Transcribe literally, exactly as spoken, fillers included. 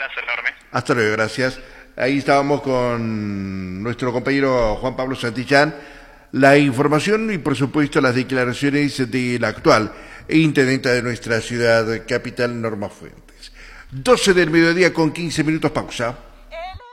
abrazo enorme. Hasta luego, gracias. Ahí estábamos con nuestro compañero Juan Pablo Santillán. La información y, por supuesto, las declaraciones de la actual intendenta de nuestra ciudad capital, Norma Fuentes. doce del mediodía con quince minutos, pausa.